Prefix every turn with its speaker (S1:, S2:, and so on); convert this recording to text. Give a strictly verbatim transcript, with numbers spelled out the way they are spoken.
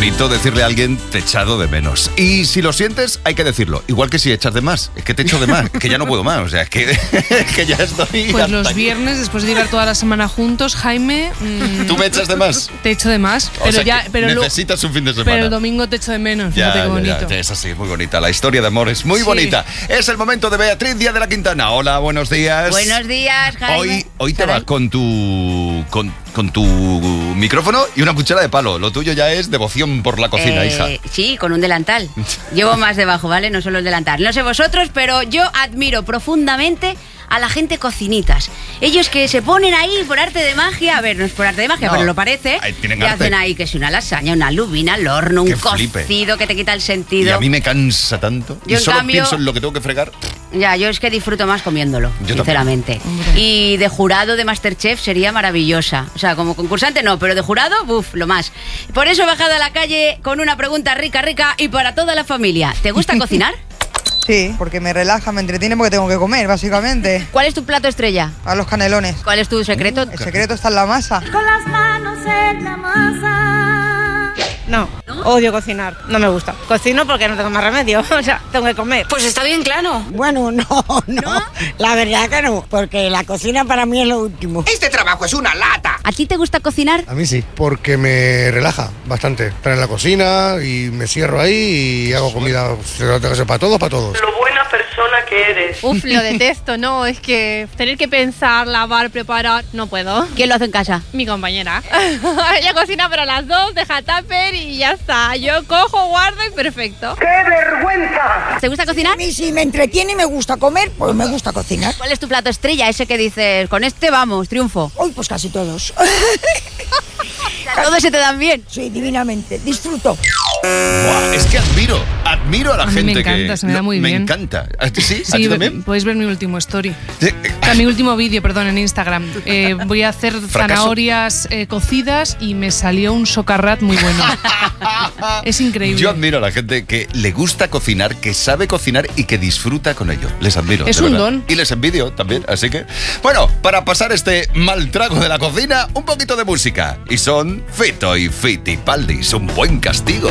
S1: bonito decirle a alguien te he echado de menos. Y si lo sientes, hay que decirlo. Igual que si echas de más. Es que te echo de más. Es que ya no puedo más. O sea, es que, es que ya estoy...
S2: Pues los aquí. Viernes, después de llevar toda la semana juntos, Jaime... Mmm,
S1: ¿Tú me echas de más?
S2: Te echo de más.
S1: O
S2: pero
S1: sea,
S2: ya, pero
S1: necesitas
S2: lo,
S1: un fin de semana.
S2: Pero el domingo te echo de menos.
S1: Ya,
S2: Fíjate qué bonito.
S1: Ya, ya, es así, muy bonita. La historia de amor es muy
S2: sí.
S1: bonita. Es el momento de Beatriz Díaz de la Quintana. Hola, buenos días.
S3: Buenos días, Jaime.
S1: Hoy, hoy te vas con tu... Con, con tu micrófono y una cuchara de palo. Lo tuyo ya es devoción por la cocina,
S3: eh,
S1: hija.
S3: Sí, con un delantal. Llevo más debajo, ¿vale? No solo el delantal. No sé vosotros, pero yo admiro profundamente a la gente cocinitas. Ellos que se ponen ahí por arte de magia. A ver, no es por arte de magia, no, pero lo parece.
S1: Tienen
S3: y
S1: arte.
S3: hacen ahí que es una lasaña, una lubina al horno, un
S1: Qué
S3: cocido
S1: flipe.
S3: que te quita el sentido.
S1: Y a mí me cansa tanto.
S3: Yo
S1: y solo
S3: cambio,
S1: pienso en lo que tengo que fregar.
S3: Ya, yo es que disfruto más comiéndolo,
S1: yo
S3: sinceramente. Y de jurado de MasterChef sería maravillosa. O sea, como concursante no, pero de jurado, uf, lo más. Por eso he bajado a la calle con una pregunta rica, rica y para toda la familia. ¿Te gusta cocinar?
S4: Sí, porque me relaja, me entretiene porque tengo que comer, básicamente.
S3: ¿Cuál es tu plato estrella?
S4: A los canelones.
S3: ¿Cuál es tu secreto?
S4: El secreto está en la masa.
S5: Con las manos en la masa.
S6: No, ¿no? Odio cocinar, no me gusta. Cocino porque no tengo más remedio, o sea, tengo que comer.
S3: Pues está bien claro.
S7: Bueno, no, no, ¿no? La verdad que no, porque la cocina para mí es lo último.
S8: Este trabajo es una lata.
S3: ¿A ti te gusta cocinar?
S9: A mí sí, porque me relaja bastante. Estar en la cocina y me cierro ahí y hago comida, para todos, para todos.
S10: Lo buena persona que eres.
S2: Uf, lo detesto, no, es que tener que pensar, lavar, preparar, no puedo.
S3: ¿Quién lo hace en casa?
S2: Mi compañera. Ella cocina para las dos, deja tupper y ya está. Yo cojo, guardo y perfecto.
S8: ¡Qué vergüenza!
S3: ¿Te gusta cocinar?
S7: A mí si me entretiene y me gusta comer, pues me gusta cocinar.
S3: ¿Cuál es tu plato estrella? Ese que dices, con este vamos, triunfo.
S7: Uy, pues casi todos.
S3: ¿Todos se te dan bien?
S7: Sí, divinamente. Disfruto.
S1: Buah, es que admiro, admiro a la
S2: a mí
S1: gente
S2: me encanta,
S1: que...
S2: se me da muy
S1: me
S2: bien.
S1: Me encanta. ¿Sí?
S2: Sí,
S1: ¿A ti también?
S2: podéis ver mi último story.
S1: Sí.
S2: O sea, mi último vídeo, perdón, en Instagram. Eh, voy a hacer
S1: ¿Fracaso?
S2: zanahorias eh, cocidas y me salió un socarrat muy bueno. Es increíble.
S1: Yo admiro a la gente que le gusta cocinar, que sabe cocinar y que disfruta con ello. Les admiro.
S2: Es
S1: de
S2: un
S1: verdad.
S2: don.
S1: Y les envidio también, así que... Bueno, para pasar este mal trago de la cocina, un poquito de música. Y son Fito y Fitipaldis, un buen castigo.